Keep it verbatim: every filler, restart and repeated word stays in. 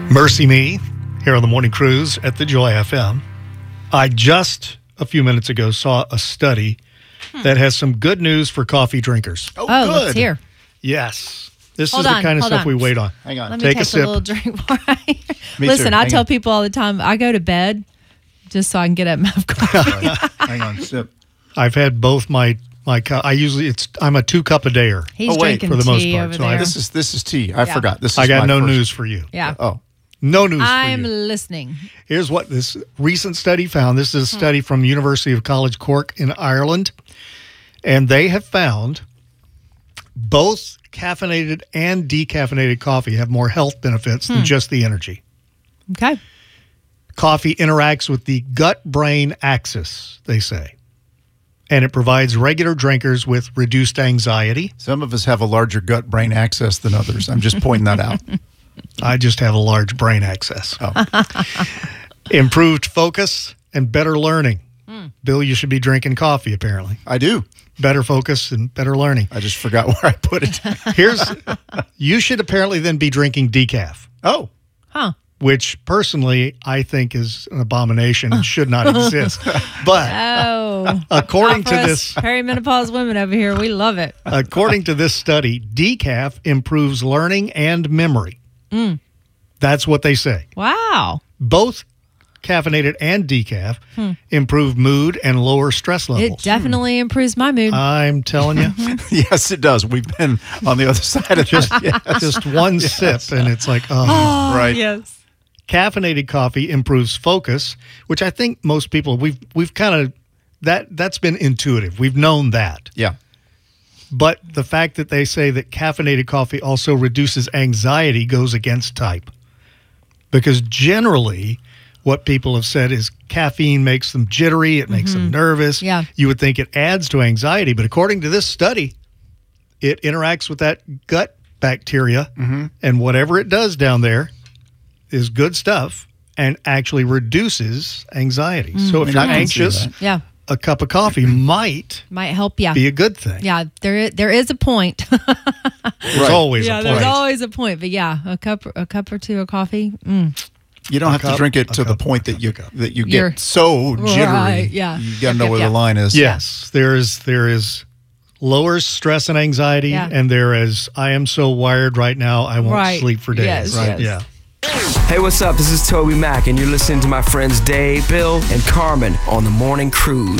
Mercy Me, here on the Morning Cruise at the Joy F M. I just, a few minutes ago, saw a study hmm. that has some good news for coffee drinkers. Oh, oh good. Let's hear. Yes. This hold is on, the kind of stuff on. we wait on. Hang on. Let me take take a sip. a little drink. Me Listen, too. I Hang tell on. people all the time, I go to bed just so I can get up and have coffee. Hang on. Sip. I've had both my my cup. I usually it's I'm a two cup a dayer. He's Oh, wait, drinking for the most tea part, over so I- there. This is this is tea. I Yeah. forgot. This is I got my no first. news for you. yeah. Oh, No news I'm for you. listening. Here's what this recent study found. This is a study from University of College Cork in Ireland, and they have found both caffeinated and decaffeinated coffee have more health benefits than just the energy. Okay. Coffee interacts with the gut-brain axis, they say, and it provides regular drinkers with reduced anxiety. some of us have a larger gut-brain access than others. I'm just pointing that out. I just have a large brain access. Oh. Improved focus and better learning. Bill, you should be drinking coffee, apparently. I do. Better focus and better learning. I just forgot where I put it. Here's, you should apparently then be drinking decaf, Oh, Huh. which personally I think is an abomination and should not exist. But Oh. according For to us this, perimenopause women over here, we love it. according to this study, decaf improves learning and memory. That's what they say. Wow. Both caffeinated and decaf improve mood and lower stress It levels. definitely improves my mood. I'm telling you, yes, it does. We've been on the other side of just that. Yes. just one sip and it's like, oh. oh, right. Yes. Caffeinated coffee improves focus, which I think most people we've we've kind of that that's been intuitive. We've known that. Yeah. But the fact that they say that caffeinated coffee also reduces anxiety goes against type. Because generally what people have said is caffeine makes them jittery, it makes them nervous. Yeah. You would think it adds to anxiety, but according to this study, it interacts with that gut bacteria, and whatever it does down there is good stuff and actually reduces anxiety. So if I mean, you're I can see anxious, that. Yeah. a cup of coffee might Might help you. be a good thing. Yeah. There, i- there is a point. There's Right. always yeah. a There's point. always a point. But yeah, a cup, a cup or two of coffee. Mm. You don't have cup, to drink it a to the cup, point a that you cup, a that you You're- get so jittery. Right, yeah. You got to Yep, know yep, where yep. the line is. Yes, there is there is lowers stress and anxiety, Yeah. and there is I am so wired right now I won't Right. sleep for days. Yes, right? yes. Yeah. Hey, what's up? This is Toby Mack, and you're listening to my friends Dave, Bill, and Carmen on the Morning Cruise.